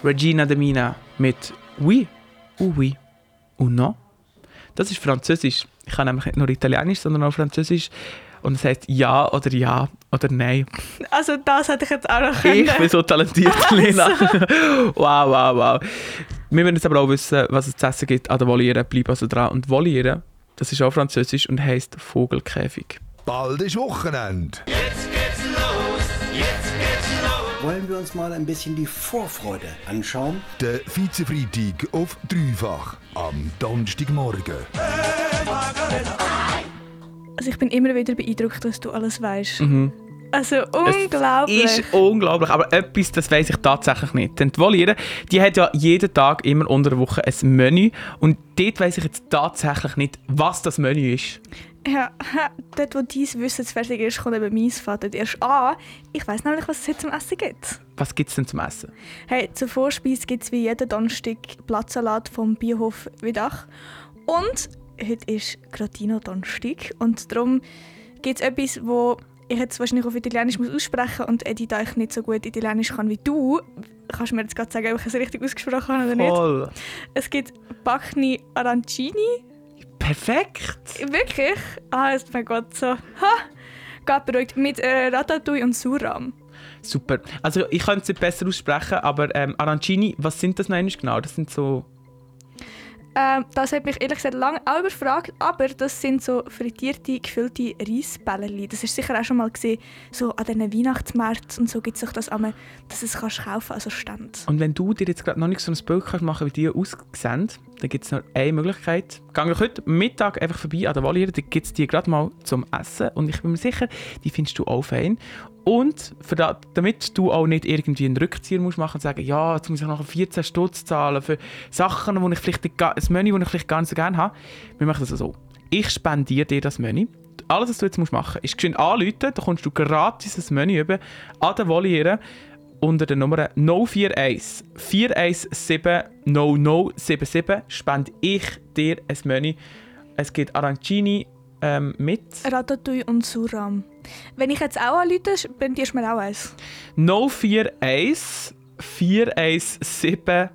Regina de Mina mit Oui, oui, ou non. Das ist Französisch. Ich kann nämlich nicht nur Italienisch, sondern auch Französisch. Und es heisst ja oder nein. Also das hätte ich jetzt auch noch können. Ich bin so talentiert, Lena. Wow. Wir müssen jetzt aber auch wissen, was es zu essen gibt an der Voliere. Bleib also dran. Und Voliere, das ist auch Französisch und heisst Vogelkäfig. Bald ist Wochenende. Jetzt geht's los. Wollen wir uns mal ein bisschen die Vorfreude anschauen? Der Vize-Freitag auf dreifach am Donnerstagmorgen. Also ich bin immer wieder beeindruckt, dass du alles weißt. Also unglaublich. Es ist unglaublich, aber etwas, das weiss ich tatsächlich nicht. Denn die Voliere, die hat ja jeden Tag, immer unter der Woche, ein Menü. Und dort weiss ich jetzt tatsächlich nicht, was das Menü ist. Ja, dort wo dein Wissen fertig ist, kommt eben mein Vater erst an. Ich weiss nämlich, was es heute zum Essen gibt. Was gibt es denn zum Essen? Hey, zur Vorspeise gibt es wie jeden Donnerstag Blattsalat vom Biohof Widach. Und heute ist Gratino-Donnerstag. Und darum gibt es etwas, wo ich jetzt wahrscheinlich auf Italienisch aussprechen muss. Und Eddie, da ich nicht so gut Italienisch kann wie du, kannst du mir jetzt gerade sagen, ob ich es richtig ausgesprochen habe oder nicht? Voll. Es gibt Bacchini Arancini. Perfekt. Wirklich? Ist mein Gott so. Geht beruhigt. Mit Ratatouille und Suram. Super. Also ich könnte es nicht besser aussprechen, aber Arancini, was sind das noch einmal genau? Das sind so... Das hat mich ehrlich gesagt lange auch überfragt, aber das sind so frittierte, gefüllte Reisbällchen. Das hast du sicher auch schon mal gesehen, so an diesen Weihnachtsmärkten und so gibt es doch das einmal, dass du es kaufen kannst, also Stand. Und wenn du dir jetzt gerade noch nicht so ein Bild machen kannst, wie die aussehen, dann gibt es noch eine Möglichkeit. Geh doch heute Mittag einfach vorbei an der Voliere, dann gibt es die gerade mal zum Essen und ich bin mir sicher, die findest du auch fein. Und damit du auch nicht irgendwie einen Rückzieher machen musst und sagen, ja, jetzt muss ich noch 14 Stutz zahlen für Sachen, die ich vielleicht ein Menü, das ich vielleicht gar nicht so gerne habe. Wir machen das so. Ich spendiere dir das Menü. Alles, was du jetzt machen musst, ist geschwind anrufen, da kommst du gratis ein Menü über an der Voliere unter der Nummer 041 417 0077 spende ich dir ein Menü. Es gibt Arancini mit Ratatouille und Suram. Wenn ich jetzt auch anrufe, spendierst du mir auch eins. 041 417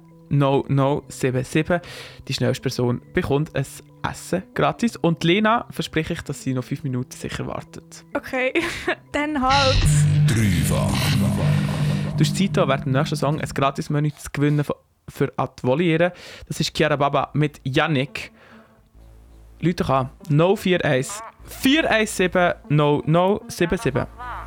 0077. Die schnellste Person bekommt ein Essen gratis. Und Lena verspreche ich, dass sie noch 5 Minuten sicher wartet. Okay, dann halt. Dreifach. Du hast Zeit, während dem nächsten Song ein Gratis-Menü zu gewinnen für die Voliere. Das ist Chiara Baba mit Yannick. Leute an 041 417 0077.